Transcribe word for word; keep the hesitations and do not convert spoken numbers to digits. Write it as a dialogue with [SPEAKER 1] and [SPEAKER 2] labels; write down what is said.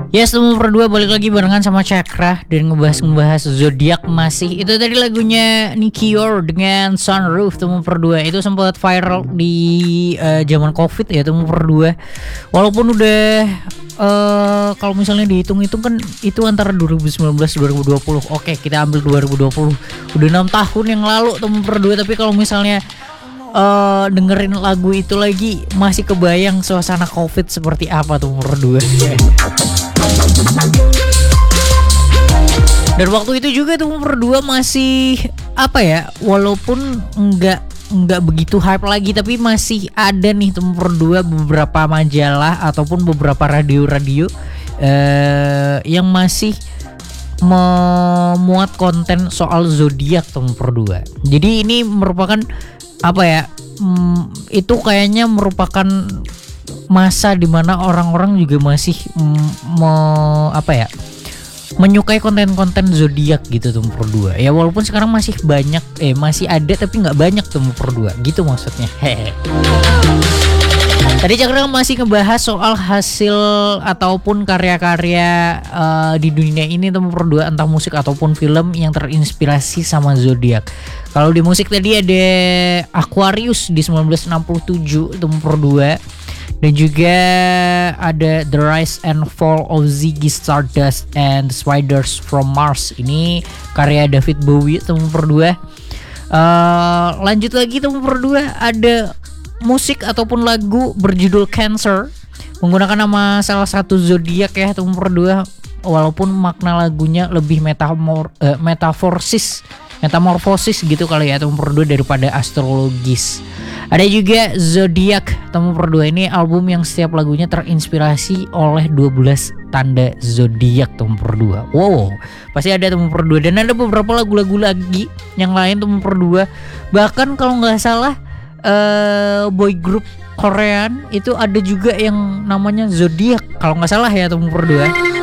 [SPEAKER 1] Yes, temu berdua balik lagi barengan sama Cakra dan ngebahas-ngebahas zodiak masih. Itu tadi lagunya Nikior dengan Sunroof. Temu berdua itu sempat viral di uh, zaman Covid ya, temu berdua. Walaupun udah uh, kalau misalnya dihitung-hitung kan itu antara dua ribu sembilan belas dua ribu dua puluh. Oke, kita ambil dua ribu dua puluh. Udah enam tahun yang lalu temu berdua, tapi kalau misalnya uh, dengerin lagu itu lagi masih kebayang suasana Covid seperti apa tuh berdua. Dan waktu itu juga tuh berdua masih apa ya, walaupun enggak enggak begitu hype lagi, tapi masih ada nih tuh berdua beberapa majalah ataupun beberapa radio-radio eh, yang masih memuat konten soal zodiak tuh berdua. Jadi ini merupakan apa ya? Hmm, itu kayaknya merupakan masa dimana orang-orang juga masih mm, me, apa ya menyukai konten-konten zodiak gitu tuh berdua ya, walaupun sekarang masih banyak eh masih ada tapi nggak banyak tuh berdua gitu maksudnya. Hehe. Tadi Cakra masih ngebahas soal hasil ataupun karya-karya uh, di dunia ini tuh berdua, entah musik ataupun film yang terinspirasi sama zodiak. Kalau di musik tadi ada Aquarius di sembilan belas enam puluh tujuh tuh berdua. Dan juga ada The Rise and Fall of Ziggy Stardust and the Spiders from Mars. Ini karya David Bowie temu berdua. Uh, lanjut lagi temu berdua, ada musik ataupun lagu berjudul Cancer menggunakan nama salah satu zodiak ya temu berdua. Walaupun makna lagunya lebih metamor, uh, metaforsis, metamorfosis gitu kali ya temu berdua daripada astrologis. Ada juga Zodiac temu berdua, ini album yang setiap lagunya terinspirasi oleh dua belas tanda zodiak temu berdua. Wow, pasti ada temu berdua, dan ada beberapa lagu-lagu lagi yang lain temu berdua. Bahkan kalau nggak salah uh, boy group Korean itu ada juga yang namanya Zodiac kalau nggak salah ya temu berdua.